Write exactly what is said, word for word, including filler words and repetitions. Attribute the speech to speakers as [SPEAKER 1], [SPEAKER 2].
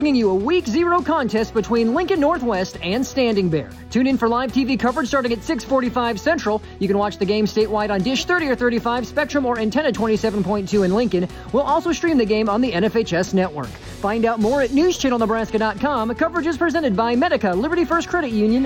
[SPEAKER 1] bringing you a week zero contest between Lincoln Northwest and Standing Bear. Tune in for live T V coverage starting at six forty-five Central. You can watch the game statewide on Dish thirty or thirty-five, Spectrum, or Antenna twenty-seven point two in Lincoln. We'll also stream the game on the N F H S network. Find out more at news channel nebraska dot com. Coverage is presented by Medica, Liberty First Credit Union,